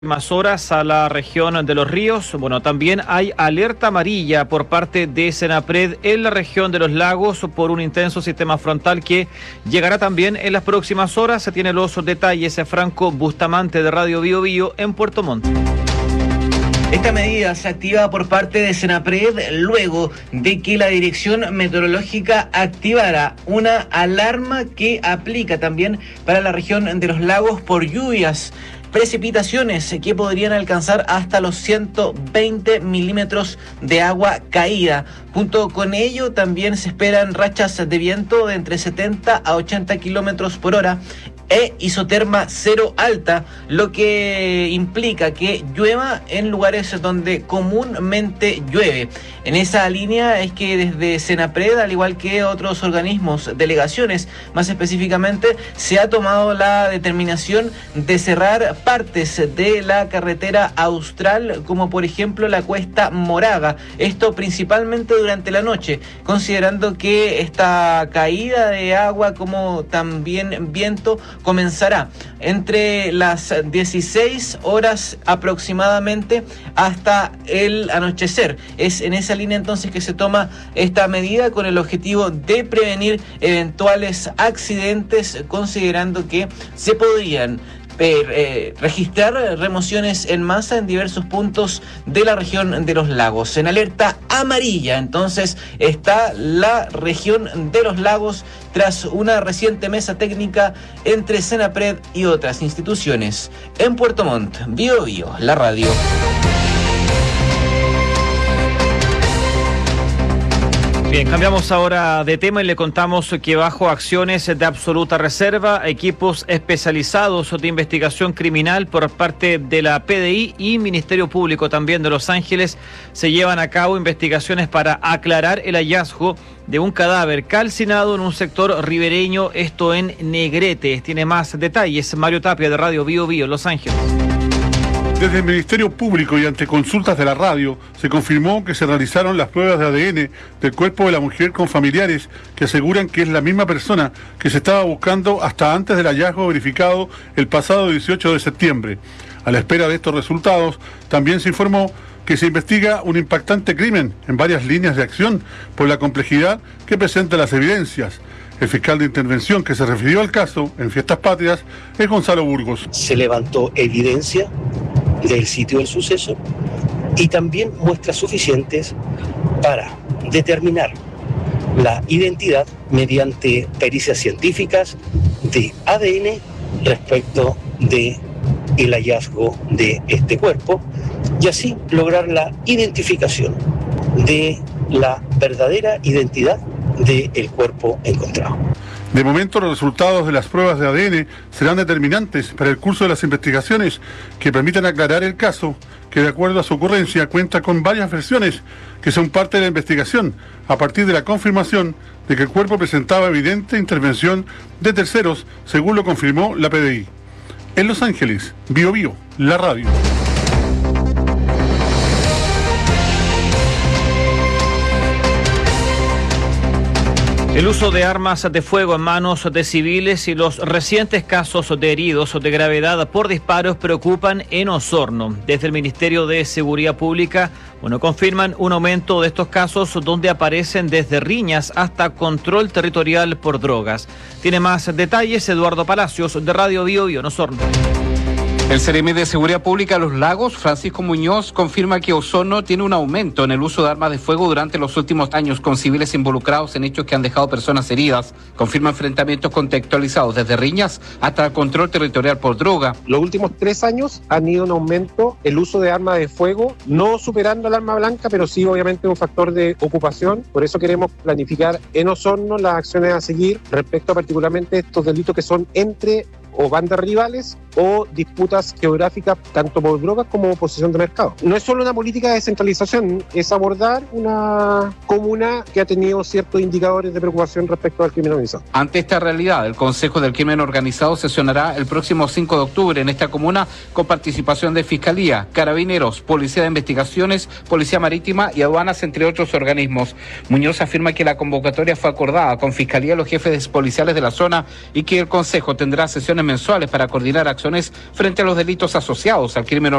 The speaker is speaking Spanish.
Más horas a la región de Los Ríos. Bueno, también hay alerta amarilla por parte de Senapred en la región de Los Lagos por un intenso sistema frontal que llegará también en las próximas horas. Se tiene los detalles Franco Bustamante de Radio Bio Bio en Puerto Montt. Esta medida se activa por parte de Senapred luego de que la Dirección Meteorológica activara una alarma que aplica también para la región de Los Lagos por lluvias. Precipitaciones que podrían alcanzar hasta los 120 milímetros de agua caída. Junto con ello también se esperan rachas de viento de entre 70 a 80 kilómetros por hora e isoterma cero alta, lo que implica que llueva en lugares donde comúnmente llueve. En esa línea es que desde Senapred, al igual que otros organismos, delegaciones más específicamente, se ha tomado la determinación de cerrar partes de la carretera austral, como por ejemplo la Cuesta Moraga, esto principalmente durante la noche, considerando que esta caída de agua como también viento comenzará entre las 16 horas aproximadamente hasta el anochecer. Es en esa línea entonces que se toma esta medida con el objetivo de prevenir eventuales accidentes, considerando que se podrían registrar remociones en masa en diversos puntos de la región de Los Lagos. En alerta amarilla entonces está la región de Los Lagos tras una reciente mesa técnica entre Senapred y otras instituciones. En Puerto Montt, Bio Bio, la radio. Bien, cambiamos ahora de tema y le contamos que bajo acciones de absoluta reserva, equipos especializados de investigación criminal por parte de la PDI y Ministerio Público también de Los Ángeles se llevan a cabo investigaciones para aclarar el hallazgo de un cadáver calcinado en un sector ribereño, esto en Negrete. Tiene más detalles Mario Tapia de Radio Bio Bio, Los Ángeles. Desde el Ministerio Público y ante consultas de la radio, se confirmó que se realizaron las pruebas de ADN del cuerpo de la mujer con familiares que aseguran que es la misma persona que se estaba buscando hasta antes del hallazgo verificado el pasado 18 de septiembre. A la espera de estos resultados, también se informó que se investiga un impactante crimen en varias líneas de acción por la complejidad que presentan las evidencias. El fiscal de intervención que se refirió al caso en Fiestas Patrias es Gonzalo Burgos. Se levantó evidencia del sitio del suceso y también muestras suficientes para determinar la identidad mediante pericias científicas de ADN respecto de el hallazgo de este cuerpo y así lograr la identificación de la verdadera identidad del cuerpo encontrado. De momento, los resultados de las pruebas de ADN serán determinantes para el curso de las investigaciones que permitan aclarar el caso, que de acuerdo a su ocurrencia cuenta con varias versiones que son parte de la investigación, a partir de la confirmación de que el cuerpo presentaba evidente intervención de terceros, según lo confirmó la PDI. En Los Ángeles, Bio Bio, la radio. El uso de armas de fuego en manos de civiles y los recientes casos de heridos de gravedad por disparos preocupan en Osorno. Desde el Ministerio de Seguridad Pública, confirman un aumento de estos casos donde aparecen desde riñas hasta control territorial por drogas. Tiene más detalles Eduardo Palacios de Radio Bio Bio en Osorno. El Seremi de Seguridad Pública de Los Lagos, Francisco Muñoz, confirma que Osorno tiene un aumento en el uso de armas de fuego durante los últimos años con civiles involucrados en hechos que han dejado personas heridas. Confirma enfrentamientos contextualizados desde riñas hasta el control territorial por droga. Los últimos 3 años han ido en aumento el uso de armas de fuego, no superando el arma blanca, pero sí obviamente un factor de ocupación. Por eso queremos planificar en Osorno las acciones a seguir respecto a particularmente estos delitos que son entre o bandas rivales o disputas geográficas tanto por drogas como posesión de mercado. No es solo una política de descentralización, es abordar una comuna que ha tenido ciertos indicadores de preocupación respecto al crimen organizado. Ante esta realidad, el Consejo del Crimen Organizado sesionará el próximo 5 de octubre en esta comuna con participación de Fiscalía, Carabineros, Policía de Investigaciones, Policía Marítima y Aduanas, entre otros organismos. Muñoz afirma que la convocatoria fue acordada con Fiscalía y los jefes policiales de la zona y que el Consejo tendrá sesiones mensuales para coordinar acciones frente a los delitos asociados al crimen